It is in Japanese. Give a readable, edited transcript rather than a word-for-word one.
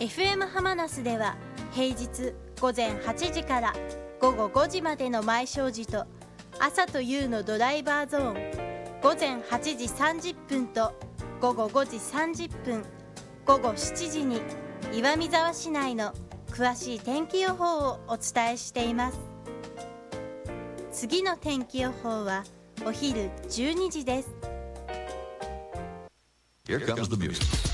FM ハマナスでは平日午前8時から午後5時までの前正時と朝と夕のドライバーゾーン、午前8時30分と午後5時30分、午後7時に岩見沢市内の詳しい天気予報をお伝えしています。次の天気予報はお昼12時です。 Here comes the music.